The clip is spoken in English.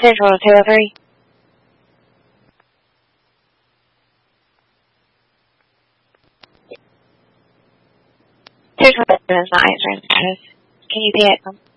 Central 203. Central is not answering status. Can you see it?